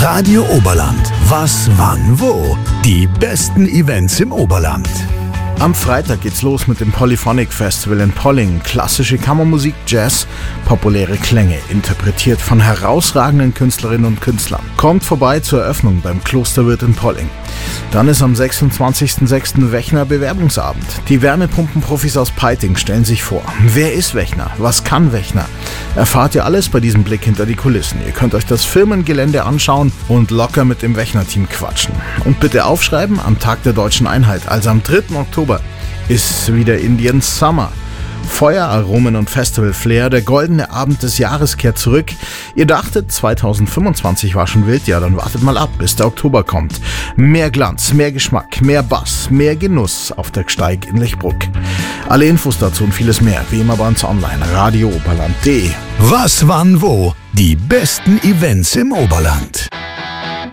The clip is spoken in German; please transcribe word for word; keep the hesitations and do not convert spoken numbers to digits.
Radio Oberland. Was, wann, wo? Die besten Events im Oberland. Am Freitag geht's los mit dem Polyphonic Festival in Polling. Klassische Kammermusik, Jazz, populäre Klänge, interpretiert von herausragenden Künstlerinnen und Künstlern. Kommt vorbei zur Eröffnung beim Klosterwirt in Polling. Dann ist am sechsundzwanzigsten sechsten Wechner Bewerbungsabend. Die Wärmepumpenprofis aus Peiting stellen sich vor. Wer ist Wechner? Was kann Wechner? Erfahrt ihr alles bei diesem Blick hinter die Kulissen. Ihr könnt euch das Firmengelände anschauen und locker mit dem Wechner-Team quatschen. Und bitte aufschreiben, am Tag der Deutschen Einheit, also am dritten Oktober, ist wieder Indian Summer. Feuer, Aromen und Festival-Flair, der goldene Abend des Jahres kehrt zurück. Ihr dachtet, zweitausendfünfundzwanzig war schon wild, ja, dann wartet mal ab, bis der Oktober kommt. Mehr Glanz, mehr Geschmack, mehr Bass, mehr Genuss auf der Gsteig in Lechbruck. Alle Infos dazu und vieles mehr, wie immer bei uns online, radio oberland punkt de. Was, wann, wo? Die besten Events im Oberland.